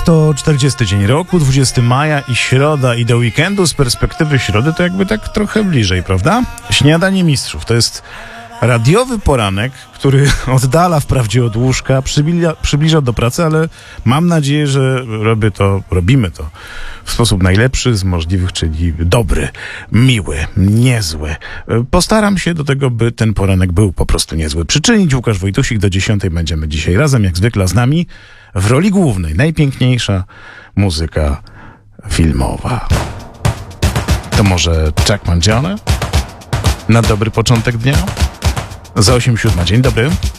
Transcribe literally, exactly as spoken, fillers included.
to czterdziesty dzień roku, dwudziestego maja i środa i do weekendu z perspektywy środy to jakby tak trochę bliżej, prawda? Śniadanie mistrzów to jest radiowy poranek, który oddala wprawdzie od łóżka, przybliża, przybliża do pracy, ale mam nadzieję, że robię to, robimy to w sposób najlepszy z możliwych, czyli dobry, miły, niezły. Postaram się do tego, by ten poranek był po prostu niezły. Przyczynić Łukasz Wojtusik, do dziesiątej będziemy dzisiaj razem, jak zwykle z nami, w roli głównej, najpiękniejsza muzyka filmowa. To może Chuck Mangione? Na dobry początek dnia? Za osiem siódma. Dzień dobry.